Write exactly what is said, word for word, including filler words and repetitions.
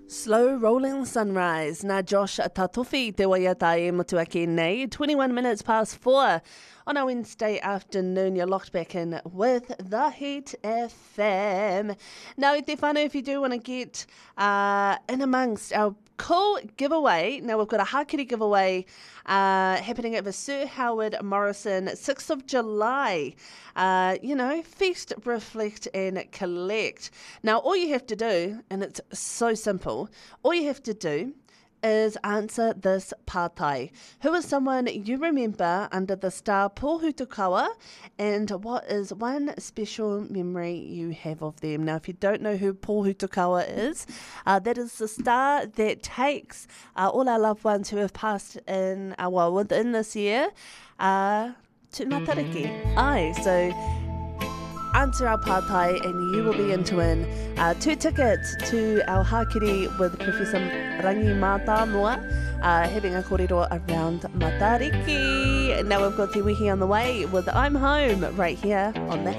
Slow rolling sunrise. Nā Josh Tatofi te waiatai motuaki nei. twenty-one minutes past four on our Wednesday afternoon. You're locked back in with The Heat F M. Now, i te whānau, if you do want to get uh, in amongst our cool giveaway. Now, we've got a Hakiri giveaway uh, happening at the Sir Howard Morrison, sixth of July. Uh, you know, feast, reflect and collect. Now, all you have to do, and it's so simple, all you have to do is answer this pātai. Who is someone you remember under the star Paul Hutukawa, and what is one special memory you have of them? Now, if you don't know who Paul Hutukawa is, uh, that is the star that takes uh, all our loved ones who have passed in, uh, well, within this year, uh, to Matariki. Aye, so answer our pātai and you will be in to win uh, two tickets to our Hakiri with Professor Rangi Mātāmua, uh, having a kōrero around Matariki. Now we've got Te Wihi on the way with I'm Home right here on the